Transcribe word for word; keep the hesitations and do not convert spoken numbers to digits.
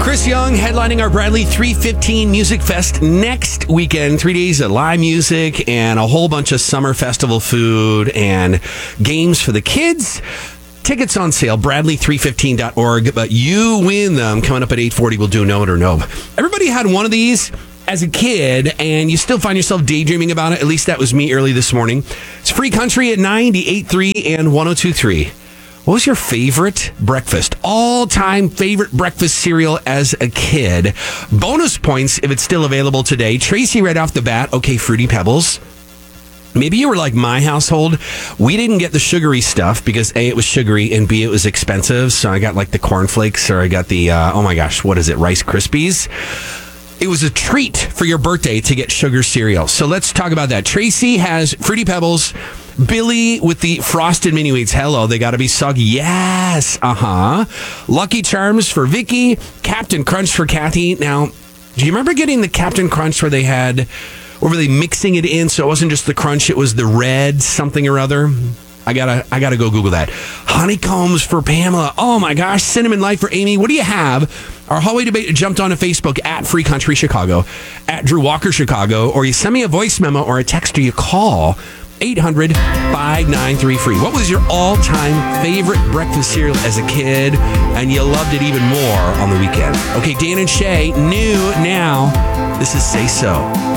Chris Young headlining our Bradley three fifteen Music Fest next weekend. Three days of live music and a whole bunch of summer festival food and games for the kids. Tickets on sale, bradley three fifteen dot org, but you win them coming up at eight forty. We'll do Know It or No. Everybody had one of these as a kid, and you still find yourself daydreaming about it. At least that was me early this morning. It's Free Country at ninety-eight point three and one oh two point three. What was your favorite breakfast? All-time favorite breakfast cereal as a kid? Bonus points if it's still available today. Tracy, right off the bat, okay, Fruity Pebbles. Maybe you were like my household. We didn't get the sugary stuff because A, it was sugary, and B, it was expensive. So I got like the cornflakes, or I got the, uh, oh my gosh, what is it, Rice Krispies? It was a treat for your birthday to get sugar cereal. So let's talk about that. Tracy has Fruity Pebbles. Billy with the Frosted Mini Wheats. Hello, they got to be soggy. Yes, uh-huh. Lucky Charms for Vicky. Captain Crunch for Kathy. Now, do you remember getting the Captain Crunch where they had, or were they mixing it in so it wasn't just the crunch, it was the red something or other? I gotta, I gotta go Google that. Honeycombs for Pamela. Oh my gosh, Cinnamon Light for Amy. What do you have? Our hallway debate jumped onto Facebook at Free Country Chicago, at Drew Walker Chicago, or you send me a voice memo or a text or you call eight hundred, five nine three, free. What was your all-time favorite breakfast cereal as a kid, and you loved it even more on the weekend? Okay, Dan and Shay, new now. This is Say So.